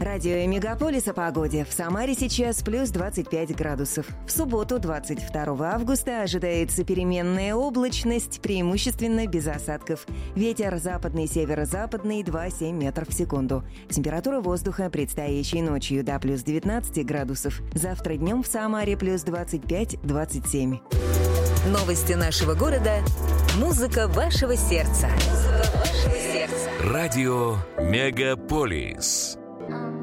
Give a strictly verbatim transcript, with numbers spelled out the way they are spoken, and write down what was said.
Радио Мегаполис о погоде. В Самаре сейчас плюс двадцать пять градусов. В субботу, двадцать второго августа, ожидается переменная облачность, преимущественно без осадков. Ветер западный, северо-западный, два целых семь метров в секунду. Температура воздуха предстоящей ночью до плюс девятнадцать градусов. Завтра днем в Самаре плюс двадцать пять - двадцать семь. Новости нашего города. Музыка вашего сердца. Музыка вашего сердца. Радио Мегаполис.